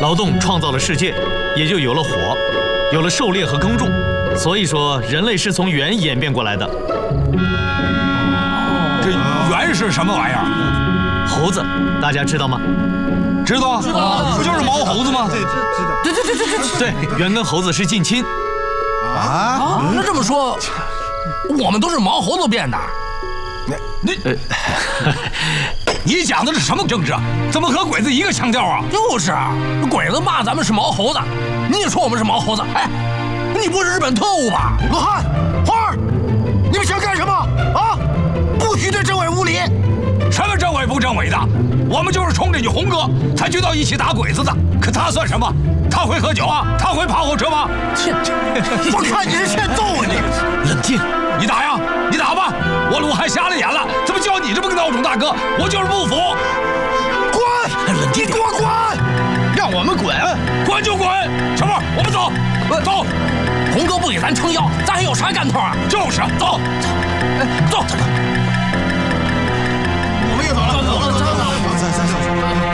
劳动创造了世界，也就有了火，有了狩猎和耕种。所以说，人类是从猿演变过来的。 这猿是什么玩意儿？ 猴子，大家知道吗？ 知道啊，不就是毛猴子吗？ 对，知道。 对，猿跟猴子是近亲。 那这么说，我们都是毛猴子变的。 你讲的是什么政治啊？怎么和鬼子一个腔调啊？ 就是啊，鬼子骂咱们是毛猴子，你也说我们是毛猴子。哎，你不是日本特务吧？ 罗汉、花儿，你们想干什么啊？不许对政委无礼！ 什么政委不政委的？我们就是冲着你红哥才聚到一起打鬼子的。可他算什么？他会喝酒啊？他会爬火车吗？ 我看你是欠揍啊你！ 冷静， 你打呀，你打吧！我鲁汉瞎了眼了，怎么叫你这么个孬种大哥？我就是不服！ 滚！ 冷静点， 给我滚！让我们滚！ 滚就滚！小莫，我们走，走！ 红哥不给咱撑腰，咱还有啥干头啊？ 就是，走， 走。